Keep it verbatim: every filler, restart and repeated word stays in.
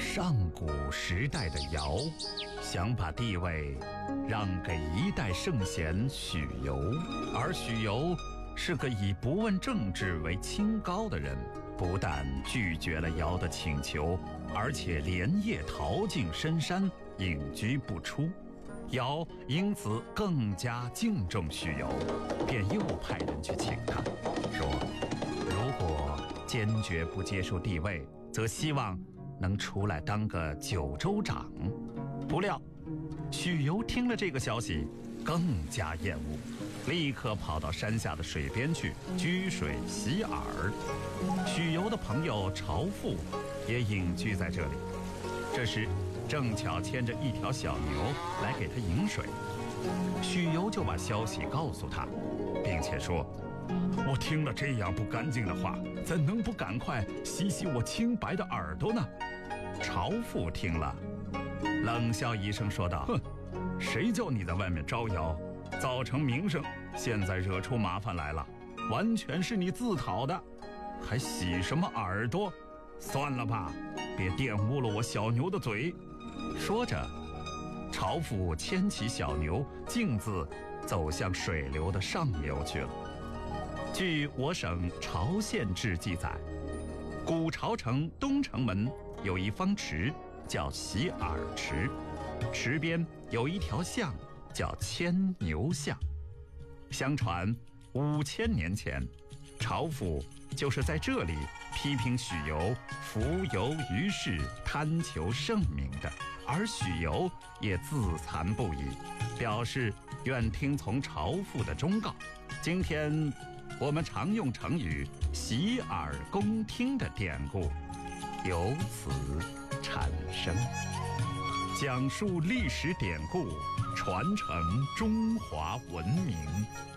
上古时代的尧，想把地位让给一代圣贤许由，而许由是个以不问政治为清高的人，不但拒绝了尧的请求，而且连夜逃进深山，隐居不出。尧因此更加敬重许由，便又派人去请他，说如果坚决不接受帝位，则希望能出来当个九州长。不料许由听了这个消息更加厌恶，立刻跑到山下的水边去居水洗耳。许由的朋友朝父也隐居在这里，这时正巧牵着一条小牛来给他饮水。许由就把消息告诉他，并且说，我听了这样不干净的话，怎能不赶快洗洗我清白的耳朵呢？朝父听了冷笑一声说道，哼，谁叫你在外面招摇，造成名声，现在惹出麻烦来了，完全是你自讨的，还洗什么耳朵？算了吧，别玷污了我小牛的嘴。说着，朝父牵起小牛，径自走向水流的上游去了。据我省朝县志记载，古朝城东城门有一方池，叫洗耳池，池边有一条巷，叫牵牛巷。相传五千年前，朝父就是在这里批评许由浮游于世，贪求盛名的，而许由也自惭不已，表示愿听从朝父的忠告。今天我们常用成语洗耳恭听的典故由此产生。讲述历史典故，传承中华文明，